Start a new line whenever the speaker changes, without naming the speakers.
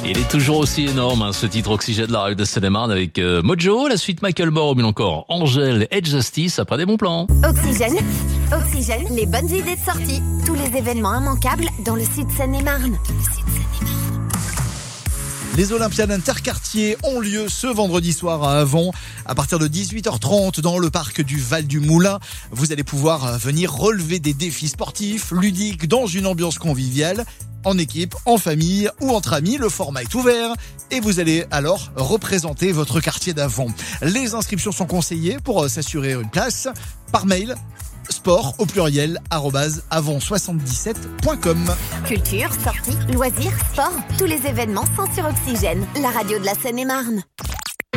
Il est toujours aussi énorme, ce titre Oxygène de la radio de Seine-et-Marne avec Mojo, la suite Michael Moore, mais encore Angèle et Justice après des bons plans.
Oxygène, les bonnes idées de sortie. Tous les événements immanquables dans le sud Seine-et-Marne.
Les Olympiades interquartiers ont lieu ce vendredi soir à Avon. À partir de 18h30 dans le parc du Val-du-Moulin, vous allez pouvoir venir relever des défis sportifs, ludiques, dans une ambiance conviviale. En équipe, en famille ou entre amis, le format est ouvert et vous allez alors représenter votre quartier d'Avon. Les inscriptions sont conseillées pour s'assurer une place par mail sport au pluriel @avon77.com.
Culture, sorties, loisirs, sport, tous les événements sont sur Oxygène, la radio de la Seine-et-Marne.